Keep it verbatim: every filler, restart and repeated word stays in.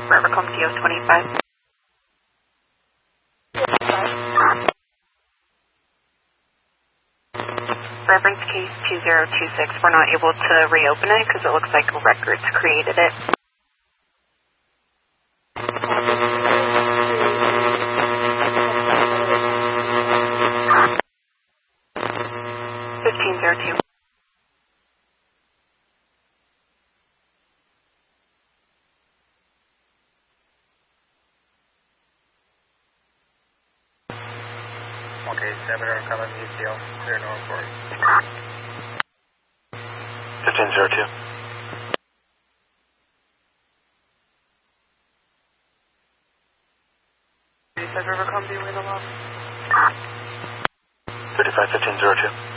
Forever Comp D O twenty-five. Reference case two zero two six, we're not able to reopen it because it looks like records created it. fifteen zero two. Okay, seven are coming E C L, clear no report. fifteen zero two. thirty-five River, come be with along. thirty-five fifteen zero two.